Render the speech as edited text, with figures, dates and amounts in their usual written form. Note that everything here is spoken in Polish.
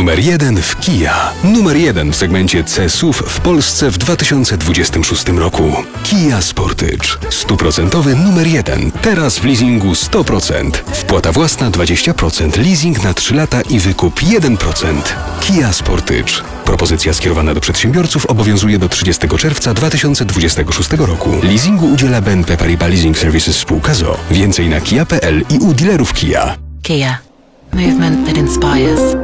Numer 1 w Kia. Numer 1 w segmencie C-SUV w Polsce w 2026 roku. Kia Sportage. 100% numer 1. Teraz w leasingu 100%. Wpłata własna 20%, leasing na 3 lata i wykup 1%. Kia Sportage. Propozycja skierowana do przedsiębiorców obowiązuje do 30 czerwca 2026 roku. Leasingu udziela BNP Paribas Leasing Services spółka z o.o. Więcej na kia.pl i u dealerów Kia. Kia. Movement that inspires.